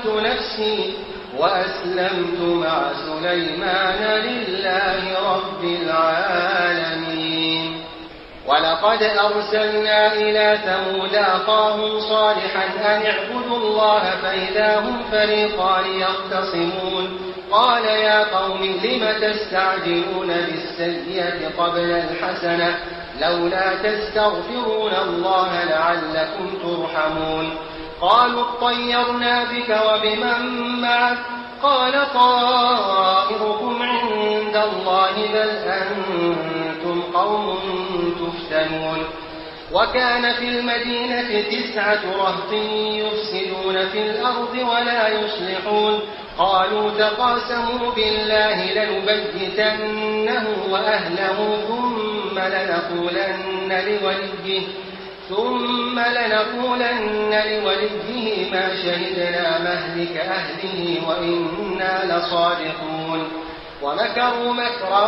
نفسي وأسلمت مع سليمان لله رب العالمين. ولقد أرسلنا إلى ثمود أخاهم صالحا أن اعبدوا الله فإذا هم فريقان يختصمون قال يا قوم لم تستعجلون بالسيئة قبل الحسنة لولا تستغفرون الله لعلكم ترحمون. قالوا اطيرنا بك وبمن معك قال طائركم عند الله بل أنتم قوم تفتنون. وكان في المدينة 9 رهط يفسدون في الأرض ولا يصلحون قالوا تقاسموا بالله لنبيتنه وأهله ثم لنقولن لوليه ما شهدنا مهلك أهله وإنا لصادقون. ومكروا مكرا